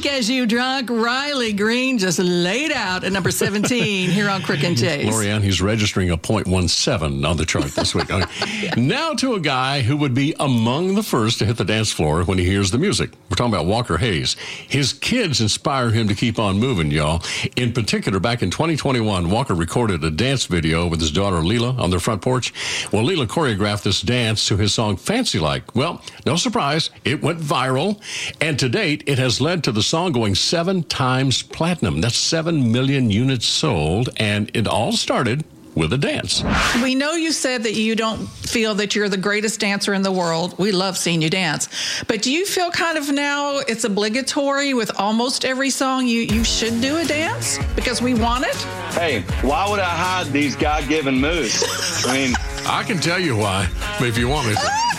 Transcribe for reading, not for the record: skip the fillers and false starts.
Drink as you drunk. Riley Green just laid out at number 17 here on Crick and Chase. Lorianne, he's registering a .17 on the chart this week. Now to a guy who would be among the first to hit the dance floor when he hears the music. We're talking about Walker Hayes. His kids inspire him to keep on moving, y'all. In particular, back in 2021, Walker recorded a dance video with his daughter Leela on their front porch. Well, Leela choreographed this dance to his song Fancy Like. Well, no surprise, it went viral. And to date, it has led to the song going 7 times platinum. That's 7 million units sold. And it all started with a dance. We know you said that you don't feel that you're the greatest dancer in the world. We love seeing you dance. But do you feel kind of now it's obligatory with almost every song you should do a dance because we want it? Hey, why would I hide these God-given moves? I mean, I can tell you why, if you want me to.